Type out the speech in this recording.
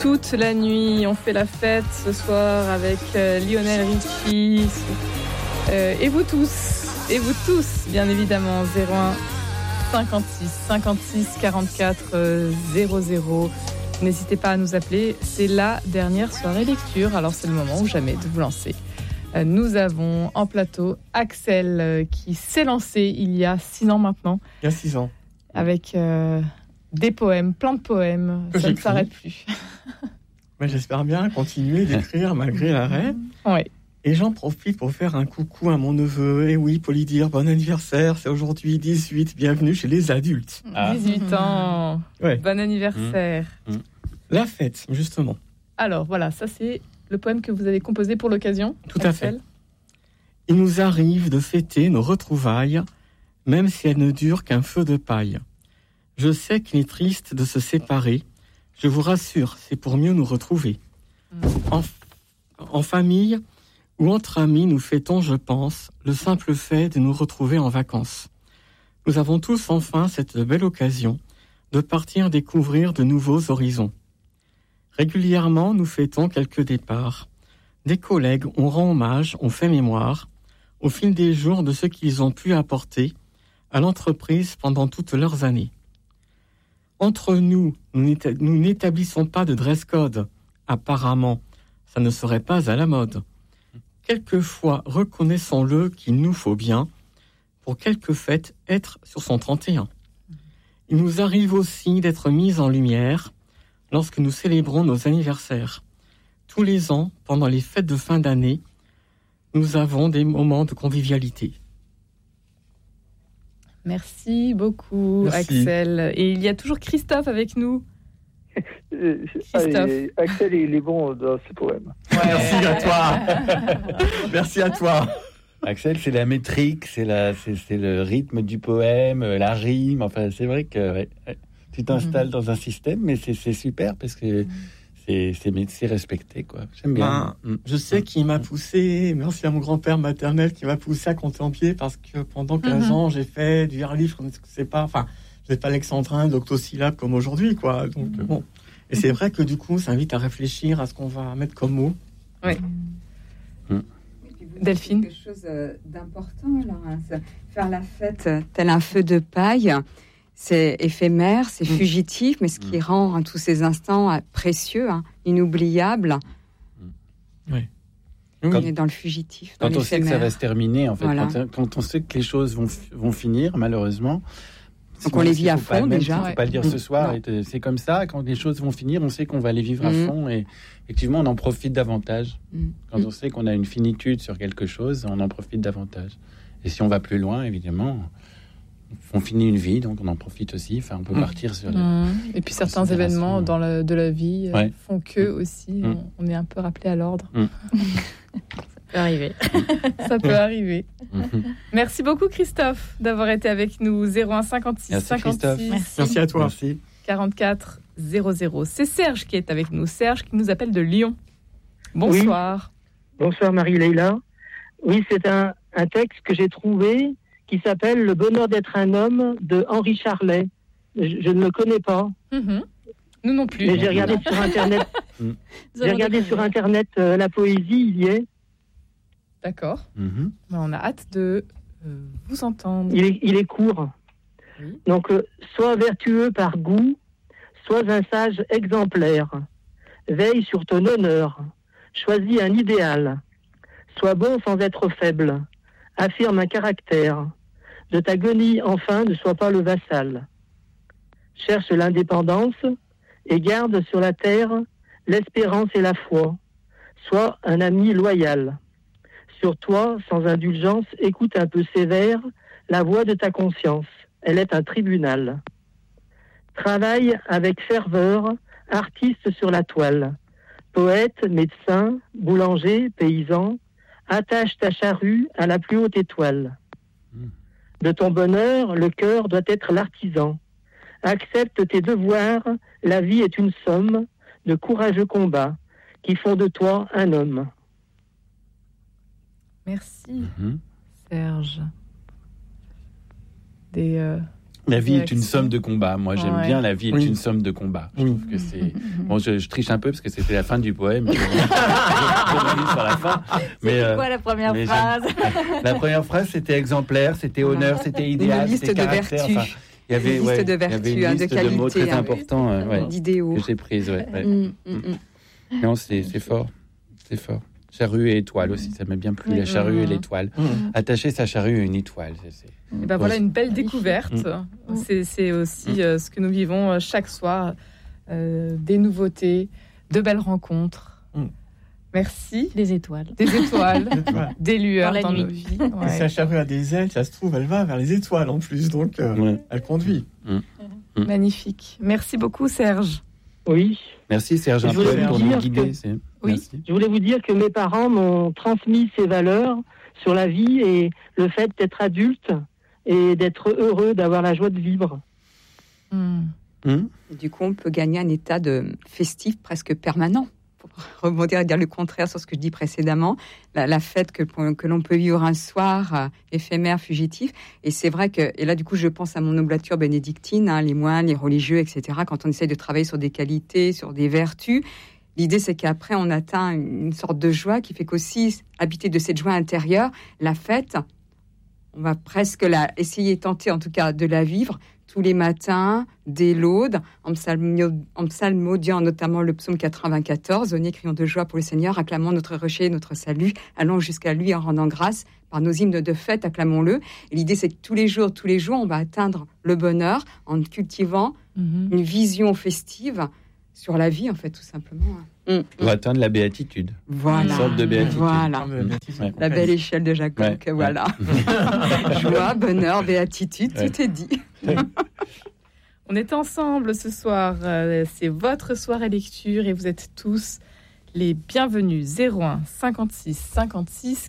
toute la nuit. On fait la fête ce soir avec Lionel Richie et vous tous, bien évidemment. 01 56 56 44 00. N'hésitez pas à nous appeler. C'est la dernière soirée lecture. Alors c'est le moment ou jamais de vous lancer. Nous avons en plateau Axel qui s'est lancé il y a 6 ans maintenant. Il y a 6 ans. Avec des poèmes, plein de poèmes. Ça ne s'arrête plus. Mais j'espère bien continuer d'écrire malgré l'arrêt. Oui. Et j'en profite pour faire un coucou à mon neveu. Et oui, pour lui dire bon anniversaire. C'est aujourd'hui 18. Bienvenue chez les adultes. 18 ans. Ouais. Bon anniversaire. La fête, justement. Alors voilà, ça c'est le poème que vous avez composé pour l'occasion. Tout à fait. Il nous arrive de fêter nos retrouvailles, même si elles ne durent qu'un feu de paille. Je sais qu'il est triste de se séparer. Je vous rassure, c'est pour mieux nous retrouver. En famille ou entre amis, nous fêtons, je pense, le simple fait de nous retrouver en vacances. Nous avons tous enfin cette belle occasion de partir découvrir de nouveaux horizons. Régulièrement, nous fêtons quelques départs. Des collègues, on rend hommage, on fait mémoire, au fil des jours de ce qu'ils ont pu apporter à l'entreprise pendant toutes leurs années. Entre nous, nous n'établissons pas de dress code. Apparemment, ça ne serait pas à la mode. Quelquefois, reconnaissons-le qu'il nous faut bien, pour quelques fêtes, être sur son 31. Il nous arrive aussi d'être mis en lumière lorsque nous célébrons nos anniversaires. Tous les ans, pendant les fêtes de fin d'année, nous avons des moments de convivialité. Merci beaucoup, Axel. Et il y a toujours Christophe avec nous. Christophe. Axel, il est bon dans ses poèmes. Ouais. Merci à toi. Merci à toi. Axel, c'est la métrique, c'est le rythme du poème, la rime. Enfin, c'est vrai que tu t'installes dans un système, mais c'est super parce que c'est respecté, quoi. J'aime bien. Je sais qu'il m'a poussé, merci à mon grand-père maternel qui m'a poussé à compter en pied parce que pendant 15 ans, j'ai fait du vers-livre, je n'ai pas alexandrin, d'octosyllabes comme aujourd'hui, quoi. Donc, bon. Et c'est vrai que du coup, ça invite à réfléchir à ce qu'on va mettre comme mot. Oui. Delphine. Quelque chose d'important, Laurence. Faire la fête tel un feu de paille, c'est éphémère, c'est fugitif, mais ce qui rend tous ces instants précieux, inoubliables. Oui. On est dans le fugitif, dans quand on sait que ça va se terminer, en fait, voilà. quand on sait que les choses vont finir, malheureusement. Donc on les vit à fond déjà. Il ne faut pas le dire ce soir. C'est comme ça. Quand les choses vont finir, on sait qu'on va les vivre à fond et effectivement, on en profite davantage. Quand on sait qu'on a une finitude sur quelque chose, on en profite davantage. Et si on va plus loin, évidemment, on finit une vie, donc on en profite aussi. Enfin, on peut partir sur. Et puis certains événements de la vie font que aussi, on est un peu rappelé à l'ordre. Ça peut arriver. Ça peut arriver. Merci beaucoup Christophe d'avoir été avec nous. 01 56 56. Merci à toi. Merci. 44 00. C'est Serge qui est avec nous. Serge qui nous appelle de Lyon. Bonsoir. Oui. Bonsoir Marie-Leila. Oui, c'est un texte que j'ai trouvé qui s'appelle Le bonheur d'être un homme de Henri Charlet. Je ne le connais pas. Nous non plus. Mais j'ai regardé sur Internet. La poésie, il y est. D'accord. On a hâte de vous entendre. Il est court. Oui. Donc, sois vertueux par goût, sois un sage exemplaire. Veille sur ton honneur. Choisis un idéal. Sois bon sans être faible. Affirme un caractère. De ta guenille, enfin, ne sois pas le vassal. Cherche l'indépendance et garde sur la terre l'espérance et la foi. Sois un ami loyal. Sur toi, sans indulgence, écoute un peu sévère la voix de ta conscience. Elle est un tribunal. Travaille avec ferveur, artiste sur la toile. Poète, médecin, boulanger, paysan, attache ta charrue à la plus haute étoile. De ton bonheur, le cœur doit être l'artisan. Accepte tes devoirs, la vie est une somme de courageux combats qui font de toi un homme. Merci, Serge. La vie est une somme de combats. Moi, j'aime bien la vie est une somme de combats. Je trouve que c'est... Bon, je triche un peu parce que c'était la fin du poème. Je sur la fin. C'est quoi la première phrase? La première phrase, c'était exemplaire, c'était honneur, c'était idéal, c'était caractère. Enfin, il y avait une liste de vertus, une liste de qualités, de mots très importants, d'idéaux. Que j'ai prises, Non, c'est fort. C'est fort. Charrue et étoile aussi, ça m'a bien plu, la charrue et l'étoile. Attacher sa charrue à une étoile. Et ben voilà une belle découverte. C'est aussi ce que nous vivons chaque soir. Des nouveautés, de belles rencontres. Merci. Des étoiles. Des étoiles, des lueurs dans nos vies. Et si la charrue a des ailes, ça se trouve, elle va vers les étoiles en plus, donc elle conduit. Magnifique. Merci beaucoup, Serge. Oui. Merci, Serge, un peu pour nous guider. Je voulais vous dire que mes parents m'ont transmis ces valeurs sur la vie et le fait d'être adulte et d'être heureux, d'avoir la joie de vivre. Du coup, on peut gagner un état de festif presque permanent. Pour rebondir et dire le contraire sur ce que je dis précédemment, la fête que l'on peut vivre un soir éphémère, fugitif. Et c'est vrai que, et là du coup je pense à mon oblature bénédictine, les moines, les religieux, etc. Quand on essaye de travailler sur des qualités, sur des vertus, l'idée c'est qu'après on atteint une sorte de joie qui fait qu'aussi, habité de cette joie intérieure, la fête, on va presque essayer, tenter en tout cas de la vivre tous les matins, dès l'aude, en psalmodiant notamment le psaume 94, « Venez, crions de joie pour le Seigneur, acclamons notre rocher, notre salut, allons jusqu'à lui en rendant grâce, par nos hymnes de fête, acclamons-le. » Et l'idée, c'est que tous les jours, on va atteindre le bonheur en cultivant une vision festive sur la vie, en fait, tout simplement. Pour atteindre la béatitude. Voilà. Une sorte de béatitude. Voilà. La belle échelle de Jacob, voilà. Joie, bonheur, béatitude, tout est dit. On est ensemble ce soir. C'est votre soirée lecture et vous êtes tous les bienvenus. 01 56 56